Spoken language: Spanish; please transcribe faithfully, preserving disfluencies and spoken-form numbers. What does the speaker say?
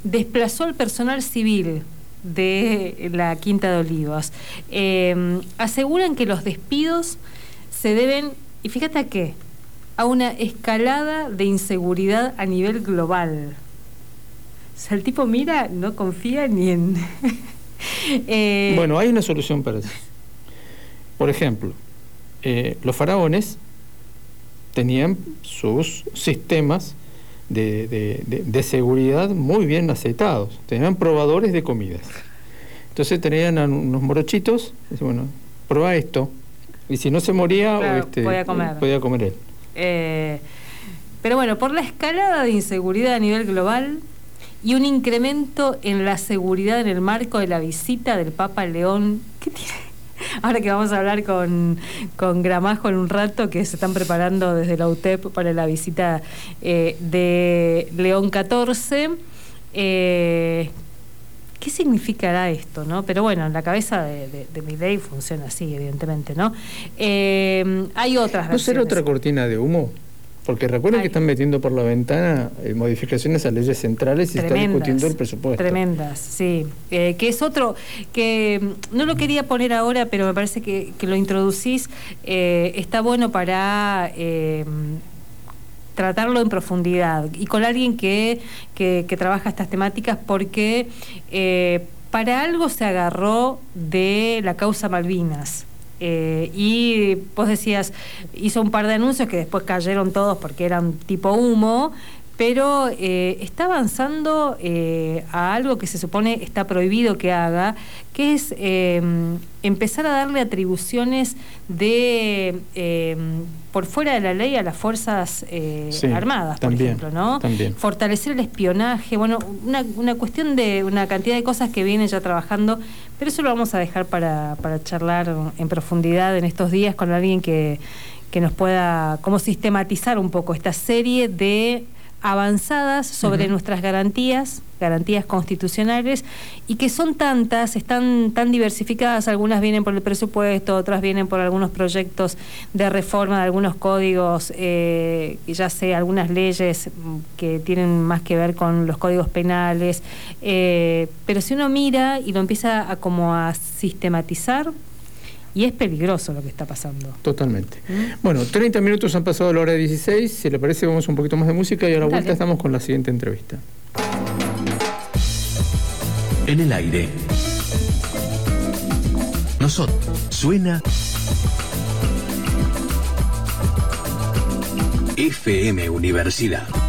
desplazó al personal civil de la Quinta de Olivos. Eh, aseguran que los despidos se deben, y fíjate a qué, a una escalada de inseguridad a nivel global. O sea, el tipo mira, no confía ni en... eh... Bueno, hay una solución para eso. Por ejemplo, eh, los faraones tenían sus sistemas de, de, de, de seguridad muy bien aceitados. Tenían probadores de comidas. Entonces tenían unos morochitos, y bueno, prueba esto. Y si no se moría, claro, este, podía comer. podía comer él. Eh, pero bueno, por la escalada de inseguridad a nivel global y un incremento en la seguridad en el marco de la visita del Papa León, ¿qué tiene? Ahora que vamos a hablar con, con Gramajo en un rato, que se están preparando desde la U T E P para la visita eh, de León catorce, eh, ¿qué significará esto, no? Pero bueno, en la cabeza de, de, de Milei funciona así, evidentemente, ¿no? Eh, hay otras ¿No será otra cortina de humo? Porque recuerden Ay. que están metiendo por la ventana eh, modificaciones a leyes centrales y tremendas, están discutiendo el presupuesto. Tremendas, sí. Eh, que es otro, que no lo quería poner ahora, pero me parece que, que lo introducís, eh, está bueno para... Eh, tratarlo en profundidad y con alguien que, que, que trabaja estas temáticas, porque eh, para algo se agarró de la causa Malvinas. Eh, y vos decías, hizo un par de anuncios que después cayeron todos porque eran tipo humo, pero eh, está avanzando eh, a algo que se supone está prohibido que haga, que es eh, empezar a darle atribuciones de eh, por fuera de la ley a las fuerzas eh, sí, armadas, por también, ejemplo, ¿no? También. Fortalecer el espionaje, bueno, una, una cuestión de una cantidad de cosas que viene ya trabajando, pero eso lo vamos a dejar para, para charlar en profundidad en estos días con alguien que, que nos pueda como sistematizar un poco esta serie de avanzadas sobre uh-huh. nuestras garantías, garantías constitucionales, y que son tantas, están tan diversificadas, algunas vienen por el presupuesto, otras vienen por algunos proyectos de reforma de algunos códigos, eh, ya sé, algunas leyes que tienen más que ver con los códigos penales, eh, pero si uno mira y lo empieza a como a sistematizar, y es peligroso lo que está pasando. Totalmente. ¿Mm? Bueno, treinta minutos han pasado a la hora de dieciséis. Si le parece, vamos un poquito más de música y a la Dale. vuelta estamos con la siguiente entrevista. En el aire. Nosotros. Suena F M Universidad.